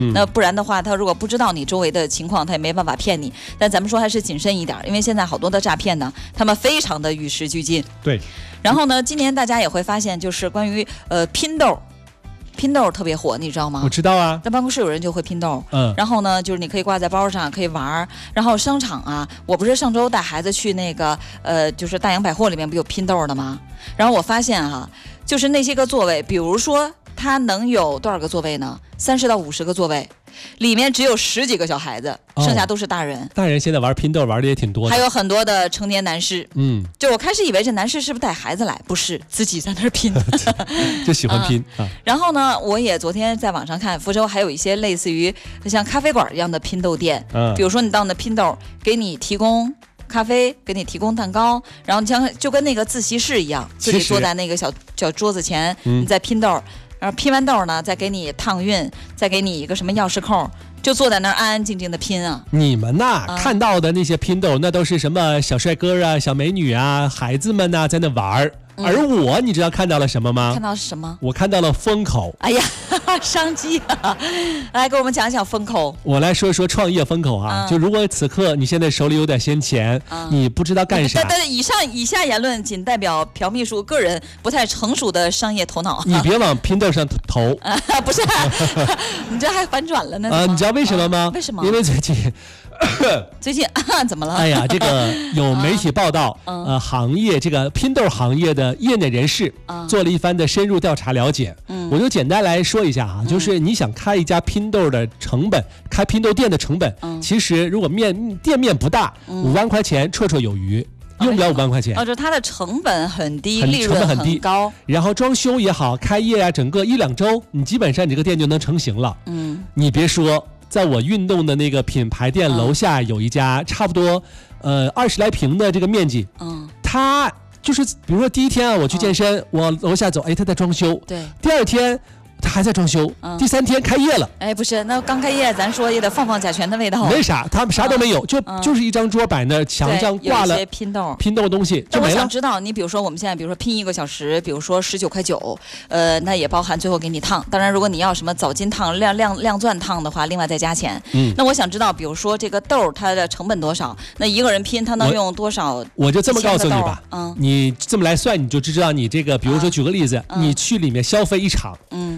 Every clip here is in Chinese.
那不然的话，他如果不知道你周围的情况，他也没办法骗你。但咱们说还是谨慎一点，因为现在好多的诈骗呢，他们非常的与时俱进。 对。 然后呢，今年大家也会发现，就是关于拼豆特别火，你知道吗？ 我知道啊， 在办公室有人就会拼豆，然后呢，就是你可以挂在包上，可以玩。然后商场啊，我不是上周带孩子去那个就是大洋百货里面不有拼豆的吗？然后我发现就是那些个座位，比如说它能有多少个座位呢？30到50个座位。里面只有10几个小孩子，剩下都是大人。 大人现在玩拼豆玩的也挺多的， 还有很多的成年男士。就我开始以为这男士是不是带孩子来，不是，自己在那儿拼， 就喜欢拼。 然后呢，我也昨天在网上看，福州还有一些类似于像咖啡馆一样的拼豆店。比如说你到那拼豆，给你提供咖啡，给你提供蛋糕，然后就跟那个自习室一样，自己坐在那个小桌子前，你在拼豆。然后拼完豆呢，再给你烫熨，再给你一个什么钥匙扣，就坐在那儿安安静静的拼啊。 你们看到的那些拼豆，那都是什么小帅哥啊、小美女啊、孩子们在那玩儿。而我，你知道看到了什么吗？ 看到是什么？ 我看到了风口。 哎呀，商机啊！来给我们讲讲风口。 我来说说创业风口啊。就如果此刻你现在手里有点闲钱，你不知道干啥。 但以下言论仅代表朴秘书个人不太成熟的商业头脑。 你别往拼豆上投。 不是，你这还反转了呢。 你知道为什么吗？ 为什么？ 因为最近怎么了？ 哎呀，这个有媒体报道，行业这个拼豆行业的业内人士做了一番的深入调查了解。我就简单来说一下就是你想开一家拼豆的成本，开拼豆店的成本，其实如果店面不大，5万块钱绰绰有余。用不了5万块钱。 就是它的成本很低，利润很高。 然后装修也好，开业啊，整个1-2周，你基本上你这个店就能成型了。你别说。在我运动的那个品牌店楼下有一家差不多20来平的这个面积，它就是比如说第一天我去健身，我楼下走，他在装修， 对， 第2天他还在装修，第3天开业了。 不是，那刚开业咱说也得放甲醛的味道。 没啥，他们啥都没有，就是一张桌摆那，墙上挂了有一些拼豆的东西就没了。 我想知道，你比如说我们现在，比如说拼1个小时，比如说19.9块，那也包含最后给你烫。当然，如果你要什么早金烫、亮钻烫的话，另外再加钱。那我想知道，比如说这个豆它的成本多少？那一个人拼他能用多少？ 我就这么告诉你吧，你这么来算，你就知道你这个，比如说举个例子，你去里面消费一场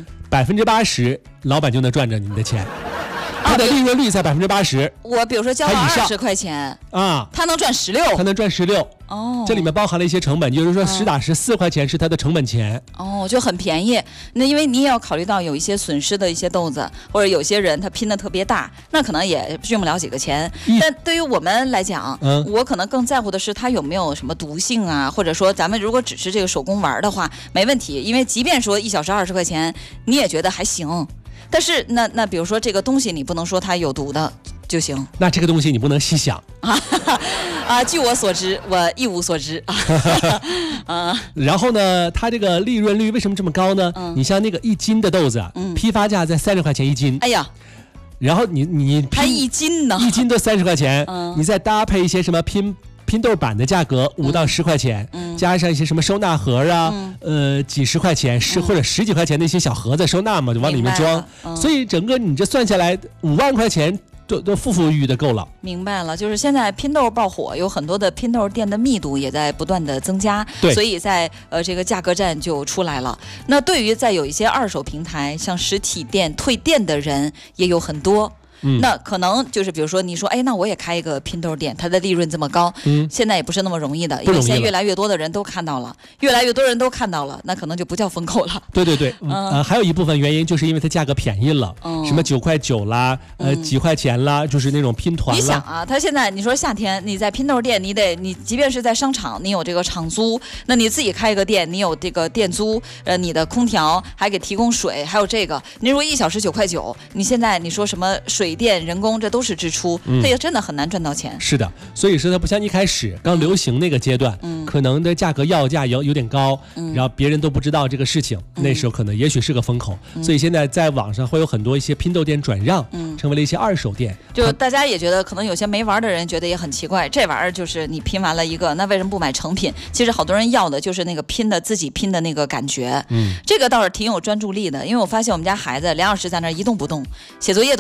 ，80%老板就能赚着你的钱，他的利润率在80%。 我比如说交了20块钱他能赚16， 他能赚16。这里面包含了一些成本，就是说实打实4块钱是他的成本钱。 就很便宜。那因为你也要考虑到有一些损失的一些豆子，或者有些人他拼的特别大，那可能也用不了几个钱。但对于我们来讲，我可能更在乎的是它有没有什么毒性啊，或者说咱们如果只是这个手工玩的话，没问题，因为即便说1小时20块钱，你也觉得还行。但是那比如说这个东西你不能说它有毒的就行， 那这个东西你不能细想据我所知，我一无所知然后呢，它这个利润率为什么这么高呢？你像那个1斤的豆子，批发价在30块钱1斤。 哎呀， 然后你还1斤呢，1 斤都30块钱，你再搭配一些什么拼豆板的价格5到10块钱，加上一些什么收纳盒啊，几十块钱或者10几块钱的一些小盒子收纳嘛，就往里面装。所以整个你这算下来5万块钱都富富裕裕的够了。 明白了，就是现在拼豆爆火，有很多的拼豆店的密度也在不断的增加，所以在这个价格战就出来了。那对于在有一些二手平台，像实体店退店的人也有很多。那可能就是比如说你说那我也开一个拼豆店，它的利润这么高，现在也不是那么容易的，因为现在越来越多的人都看到了，那可能就不叫风口了。 对，还有一部分原因就是因为它价格便宜了，什么9块9啦，几块钱啦，就是那种拼团啦。 你想啊，它现在你说夏天你在拼豆店，你即便是在商场，你有这个场租，那你自己开一个店，你有这个店租，你的空调还给提供水，还有这个，你如果1小时9块9，你现在你说什么水电人工这都是支出，它也真的很难赚到钱。 是的，所以说它不像一开始刚流行那个阶段，可能的价格要价有点高，然后别人都不知道这个事情，那时候可能也许是个风口，所以现在在网上会有很多一些拼豆店转让，成为了一些二手店。 就大家也觉得可能有些没玩的人觉得也很奇怪，这玩意儿就是你拼完了一个，那为什么不买成品？其实好多人要的就是那个自己拼的那个感觉。这个倒是挺有专注力的，因为我发现我们家孩子2小时在那一动不动写作业都